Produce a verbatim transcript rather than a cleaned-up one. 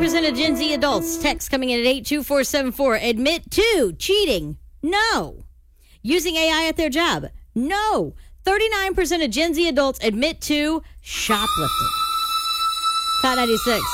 percent of Gen Z adults, text coming in at eight two four seven four, admit to cheating. No. Using A I at their job. No. thirty-nine percent of Gen Z adults admit to shoplifting. Hot ninety-six.